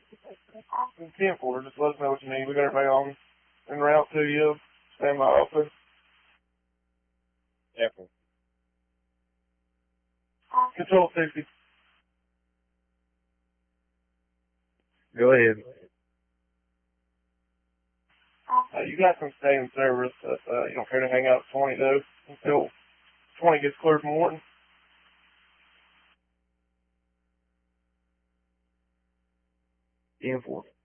10-4, just let us know what you need. We got everybody on en route to you. Stand by open. Definitely. Control 60. Go ahead. You guys can stay in service. You don't care to hang out at 20 though until 20 gets cleared from Morton. 10-4.